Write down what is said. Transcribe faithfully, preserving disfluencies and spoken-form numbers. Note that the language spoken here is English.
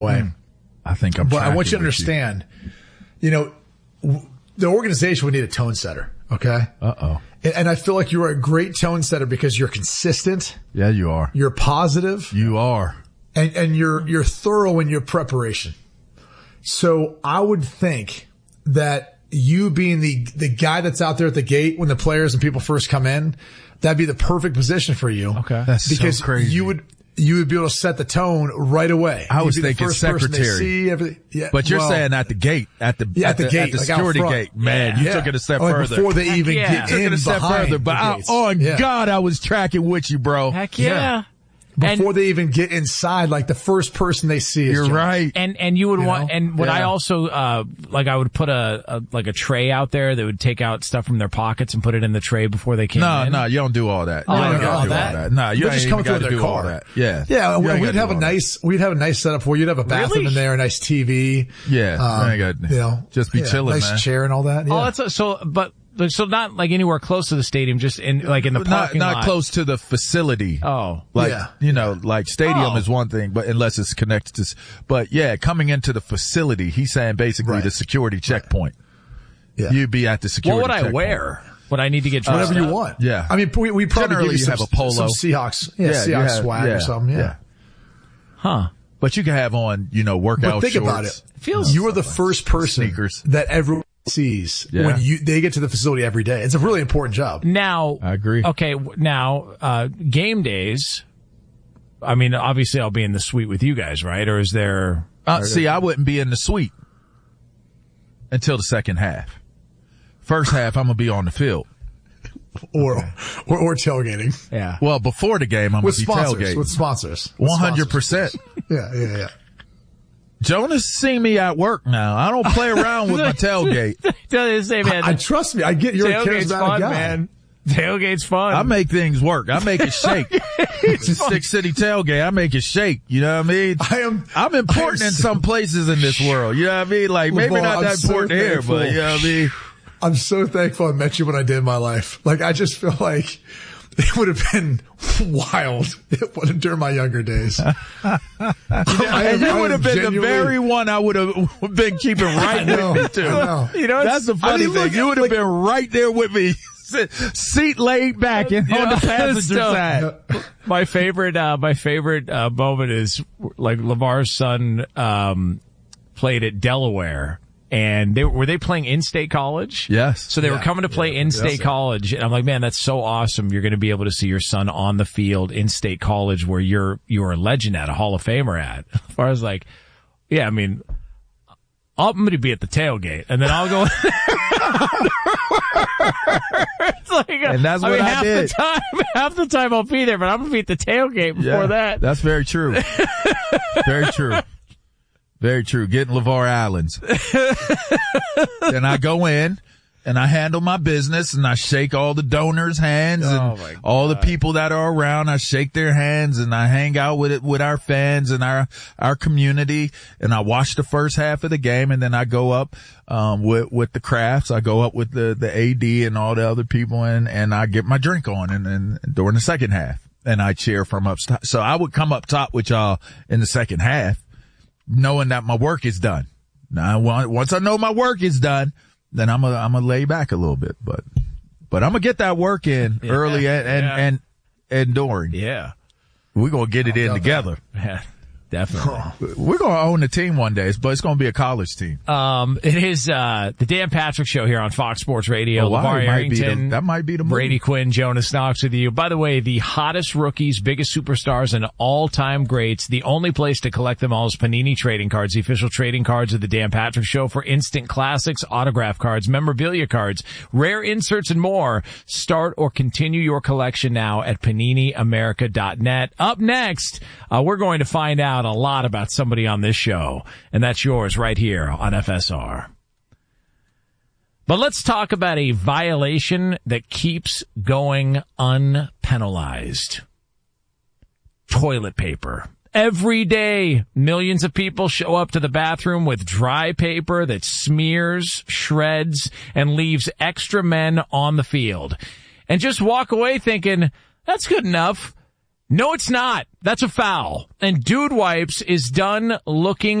way. I think I'm. But I want you to understand, you, you know, w- the organization would need a tone setter. Okay. Uh oh. And, and I feel like you're a great tone setter because you're consistent. Yeah, you are. You're positive. You are. And, and you're, you're thorough in your preparation. So I would think that you being the, the guy that's out there at the gate when the players and people first come in, that'd be the perfect position for you. Okay. That's because so crazy. you would, you would be able to set the tone right away. I was You'd be thinking the first person they secretary. see, everything. Yeah, but you're well, saying at the gate, at the, yeah, at, at the, the gate, at the like security out front. gate. Man, you yeah. took it a step oh, like further. before they even yeah. get took in it a step behind further. But the I, gates. oh yeah. God, I was tracking with you, bro. Heck yeah. Yeah. Before And- they even get inside, like the first person they see is You're Jones. right. And and you would You want know? and would I Yeah. also uh like I would put a, a like a tray out there that would take out stuff from their pockets and put it in the tray before they came No, in? no, you don't do all that. Oh, you I don't don't gotta do do all all that. that. No, you They're ain't just even coming through got to their do all car. that. Yeah, Yeah, You we- ain't we'd gotta have do a all that. nice, we'd have a nice setup for you. You'd have a bathroom Really? in there, a nice T V. Yeah, um, you ain't got- you know, just be yeah, chilling, nice man. chair and all that. Yeah. Oh, that's a, so. But so not like anywhere close to the stadium, just in like in the not parking not lot. close to the facility. Oh, Like, Yeah. you know, like stadium Oh. is one thing, but unless it's connected to, s- but yeah, coming into the facility, he's saying basically Right. the security checkpoint. yeah. You'd be at the security what would I checkpoint. wear? Would I need to get dressed Whatever you up? want. Yeah. I mean, we, we probably Generally, give you, you some, have a polo. some Seahawks, yeah, you Seahawks have- swag yeah, or something. Yeah. Huh? But you can have on, you know, workout But think shorts. about it. Feels You are the first person Sneakers. that everyone sees Yeah. when you they get to the facility every day. It's a really important job. Now. I agree. Okay, w- now uh game days. I mean, obviously, I'll be in the suite with you guys, right? Or is there? Uh, see, I wouldn't be in the suite until the second half. First half, I'm gonna be on the field. Or, or or tailgating Yeah. Well, before the game, I'm with gonna be sponsors. tailgating. With sponsors. With One hundred sponsors. percent. Yeah, yeah, yeah. Jonas seen me at work now. I don't play around with my tailgate. Tell you the same, man. I trust me. I get you're a Tailgate's charismatic fun, guy. man. Tailgate's fun. I make things work. I make it shake. It's a Stick City tailgate. I make it shake. You know what I mean? I am. I'm important I am in so- some places in this world. You know what I mean? Like maybe LeVar, not I'm that so important here, thankful. but you know what I mean? I'm so thankful I met you when I did in my life. Like, I just feel like it would have been wild during my younger days. I am- And I you would am have been the genuinely- very one I would have been keeping right I know, with me too. I know. You know, That's the funny I mean, thing. look, You would have like- been right there with me, seat laid back and on the passenger So, side. my favorite, uh, my favorite, uh, moment is like LeVar's son, um, played at Delaware. And they were they playing in-state college? Yes. So they were Yeah. coming to play Yeah. in-state Yes. college, and I'm like, man, that's so awesome. You're going to be able to see your son on the field in-state college where you're you're a legend at, a Hall of Famer at. As far as like, yeah, I mean, I'm going to be at the tailgate, and then I'll go. It's like, And that's I what mean, I half did. the time, half the time I'll be there, but I'm going to be at the tailgate before Yeah, that. That's very true. Very true. Very true. Getting LeVar Allens. Then I go in and I handle my business and I shake all the donors' hands and Oh, my all the people that are around. I shake their hands and I hang out with it, with our fans and our, our community. And I watch the first half of the game and then I go up, um, with, with the crafts. I go up with the, the A D and all the other people and, and I get my drink on and, and during the second half and I cheer from up top. So I would come up top with y'all in the second half, knowing that my work is done. Now, once I know my work is done, then I'm gonna, I'm gonna lay back a little bit, but, but I'm gonna get that work in Yeah, early and, and, yeah. and, and during. Yeah. We're gonna get it in love together. Yeah, definitely. We're gonna own the team one day, but it's gonna be a college team. Um, it is, uh, the Dan Patrick Show here on Fox Sports Radio. Oh, wow, LeVar it might be the- Arrington, that might be the move. Brady Quinn, Jonas Knox with you. By the way, the hottest rookies, biggest superstars, and all-time greats. The only place to collect them all is Panini Trading Cards, the official trading cards of the Dan Patrick Show for instant classics, autograph cards, memorabilia cards, rare inserts, and more. Start or continue your collection now at panini america dot net. Up next, uh, we're going to find out a lot about somebody on this show, and that's yours right here on F S R. But let's talk about a violation that keeps going unpenalized. Toilet paper. Every day, millions of people show up to the bathroom with dry paper that smears, shreds, and leaves extra men on the field. And just walk away thinking, that's good enough. No, it's not. That's a foul. And Dude Wipes is done looking